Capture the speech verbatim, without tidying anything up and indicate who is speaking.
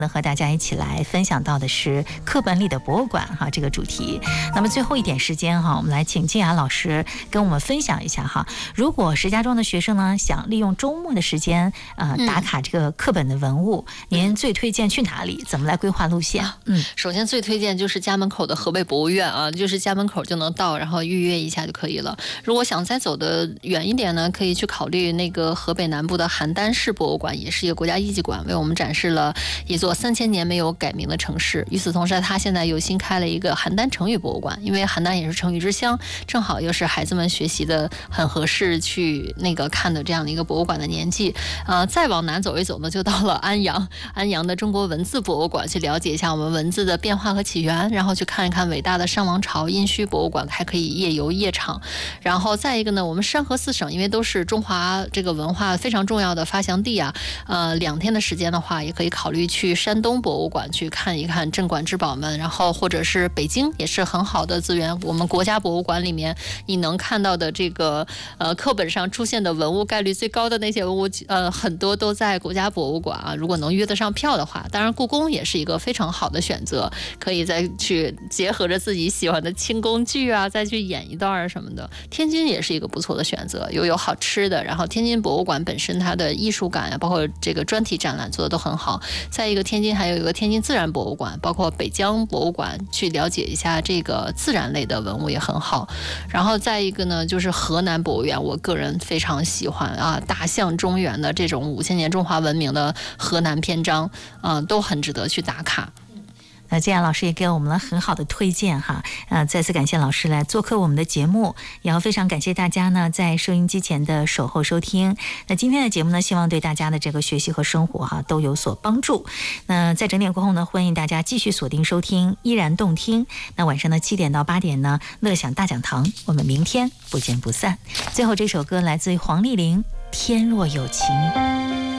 Speaker 1: 和大家一起来分享到的是课本里的博物馆哈这个主题。那么最后一点时间哈，我们来请静雅老师跟我们分享一下哈。如果石家庄的学生呢想利用周末的时间呃打卡这个课本的文物，嗯、您最推荐去哪里？怎么来规划路线？
Speaker 2: 嗯，首先最推荐就是家门口的河北博物院啊，就是家门口就能到，然后预约一下就可以了。如果想再走的远一点呢，可以去考虑那个河北南部的邯郸市博物馆，也是一个国家一级馆，为我们展示了一座三千年没有改名的城市。与此同时，它现在又新开了一个邯郸成语博物馆，因为邯郸也是成语之乡，正好又是孩子们学习的很合适去那个看的这样的一个博物馆的年纪。呃，再往南走一走呢，就到了安阳，安阳的中国文字博物馆，去了解一下我们文字的变化和起源，然后去看一看伟大的商王朝殷墟博物馆，还可以夜游夜场。然后再一个呢，我们山河四省因为都是中华这个文化非常重要的发祥地啊，呃，两天的时间的话，也可以考虑去山东博物馆去看一看镇馆之宝们，然后或者是北京也是很好的资源。我们国家博物馆里面你能看到的这个呃课本上出现的文物概率最高的那些文物，呃，很多都在国家博物馆啊。如果能约得上票的话，当然故宫也是一个非常好的选择，可以再去结合着自己喜欢的清宫剧啊，再去演一段什么的。天津也是一个不错的选择，又有好吃的，然后天津博物馆本身它的艺术感啊，包括这个专题展览做的都很好。再一个，天津还有一个天津自然博物馆，包括北疆博物馆，去了解一下这个自然类的文物也很好。然后再一个呢，就是河南博物院，我个人非常喜欢啊，大象中原的这种五千年中华文明的河南篇章，啊、呃，都很值得去打卡。
Speaker 1: 那静雅老师也给我们了很好的推荐哈，呃，再次感谢老师来做客我们的节目，也要非常感谢大家呢在收音机前的守候收听。那今天的节目呢，希望对大家的这个学习和生活哈都有所帮助。那在整点过后呢，欢迎大家继续锁定收听依然动听。那晚上的七点到八点呢，乐享大讲堂，我们明天不见不散。最后这首歌来自于黄丽玲，《天若有情》。